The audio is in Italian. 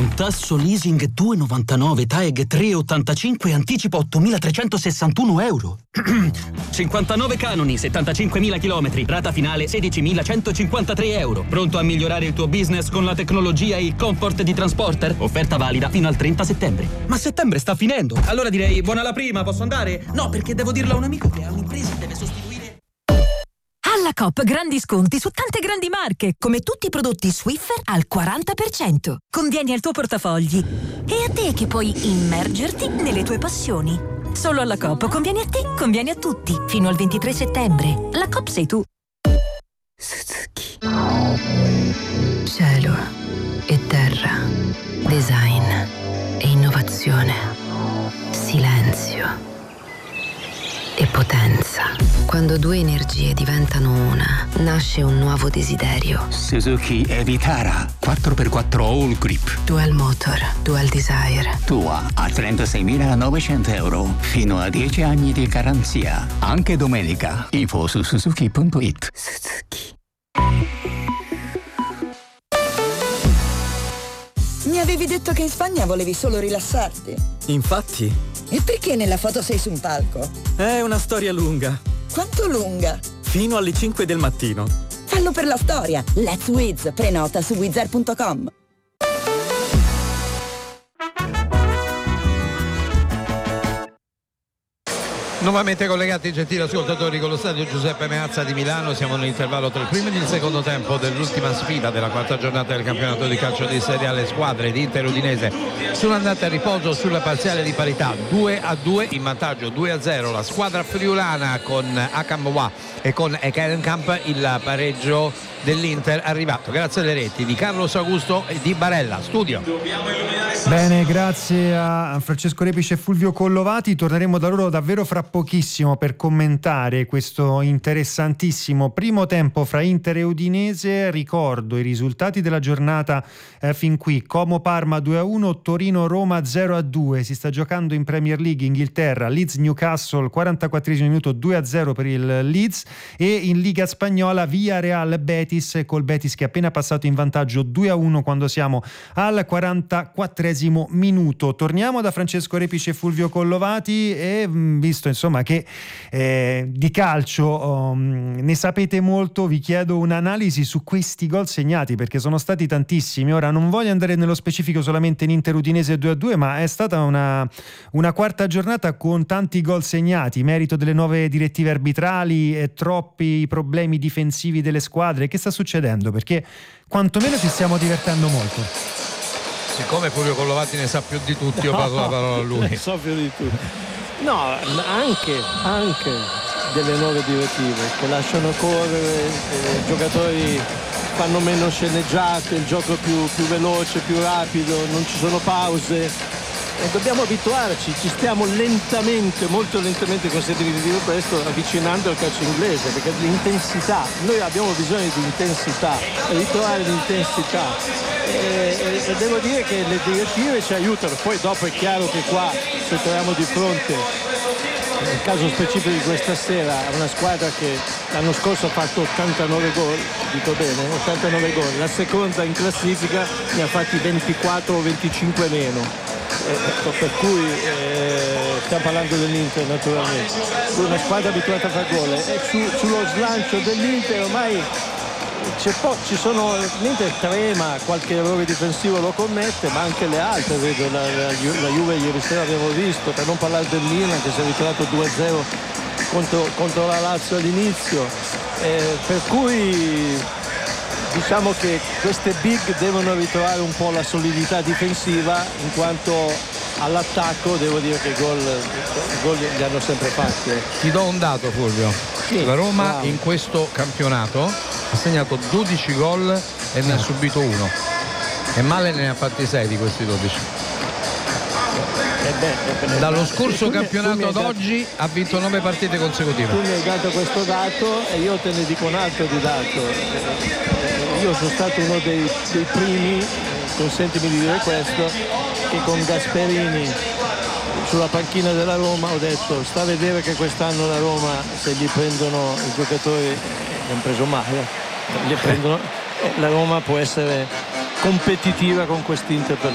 Con tasso leasing 2,99, TAEG 3,85 e anticipo 8.361 euro. 59 canoni, 75.000 chilometri, rata finale 16.153 euro. Pronto a migliorare il tuo business con la tecnologia e il comfort di Transporter? Offerta valida fino al 30 settembre. Ma settembre sta finendo. Allora direi buona la prima, posso andare? No, perché devo dirlo a un amico che ha un'impresa e deve sostituire. Alla Coop grandi sconti su tante grandi marche, come tutti i prodotti Swiffer al 40%. Convieni al tuo portafogli. E a te che puoi immergerti nelle tue passioni. Solo alla Coop conviene a te, conviene a tutti. Fino al 23 settembre. La Coop sei tu. Suzuki. Cielo e terra. Design e innovazione. Silenzio e potenza. Quando due energie diventano una, nasce un nuovo desiderio. Suzuki Evitara 4x4 All Grip. Dual Motor, Dual Desire. Tua a 36.900 euro. Fino a 10 anni di garanzia. Anche domenica. Info su suzuki.it. Suzuki. Mi avevi detto che in Spagna volevi solo rilassarti. Infatti. E perché nella foto sei su un palco? È una storia lunga. Quanto lunga? Fino alle 5 del mattino. Fallo per la storia. Let's Wiz. Prenota su wizzair.com. Nuovamente collegati, gentili ascoltatori, con lo stadio Giuseppe Meazza di Milano. Siamo nell'intervallo tra il primo ed il secondo tempo dell'ultima sfida della quarta giornata del campionato di calcio di Serie A. Le squadre di Inter e Udinese sono andate a riposo sulla parziale di parità 2-2, in vantaggio 2-0 la squadra friulana con Akamwa e con Ekerenkamp. Il pareggio dell'Inter arrivato grazie alle reti di Carlos Augusto e di Barella. Studio. Bene, grazie a Francesco Repice e Fulvio Collovati. Torneremo da loro davvero fra pochissimo per commentare questo interessantissimo primo tempo fra Inter e Udinese. Ricordo i risultati della giornata fin qui: Como-Parma 2-1, Torino-Roma 0-2. Si sta giocando in Premier League Inghilterra, Leeds-Newcastle 44esimo minuto 2-0 per il Leeds, e in Liga Spagnola Villarreal-Betis, col Betis che è appena passato in vantaggio 2-1 quando siamo al 44esimo minuto. Torniamo da Francesco Repice e Fulvio Collovati e visto insomma che di calcio ne sapete molto, vi chiedo un'analisi su questi gol segnati, perché sono stati tantissimi. Ora non voglio andare nello specifico solamente in Inter Udinese 2-2, ma è stata una quarta giornata con tanti gol segnati, merito delle nuove direttive arbitrali e troppi problemi difensivi delle squadre. Che sta succedendo? Perché quantomeno ci stiamo divertendo molto. Siccome Fulvio Collovati ne sa più di tutti, io passo la parola a lui. Ne so più di tutti. No, anche delle nuove direttive che lasciano correre, i giocatori fanno meno sceneggiate, il gioco più veloce, più rapido, non ci sono pause. E dobbiamo abituarci, ci stiamo lentamente, molto lentamente, consentimi di dire questo, avvicinando al calcio inglese, perché l'intensità, noi abbiamo bisogno di intensità, ritrovare l'intensità e devo dire che le direttive ci aiutano. Poi dopo è chiaro che qua ci troviamo di fronte, nel caso specifico di questa sera, a una squadra che l'anno scorso ha fatto 89 gol, dico bene, 89 gol, la seconda in classifica ne ha fatti 24 o 25 meno. Per cui stiamo parlando dell'Inter naturalmente, una squadra abituata a fare gol, e sullo slancio dell'Inter ormai ci sono, l'Inter trema, qualche errore difensivo lo commette, ma anche le altre, vedo la Juve ieri sera abbiamo visto, per non parlare del Milan che si è ritrovato 2-0 contro la Lazio all'inizio, per cui diciamo che queste big devono ritrovare un po' la solidità difensiva, in quanto all'attacco devo dire che i gol li hanno sempre fatti. Ti do un dato, Fulvio. Sì, la Roma bravo. in questo campionato ha segnato 12 gol e ne ha subito uno, e male ne ha fatti 6 di questi 12. Dallo scorso campionato ad oggi ha vinto 9 partite consecutive. Tu mi hai dato questo dato e io te ne dico un altro di dato. Io sono stato uno dei primi, consentimi di dire questo, che con Gasperini sulla panchina della Roma ho detto: sta a vedere che quest'anno la Roma, se gli prendono i giocatori, li hanno preso male, li prendono, la Roma può essere competitiva con quest'Inter per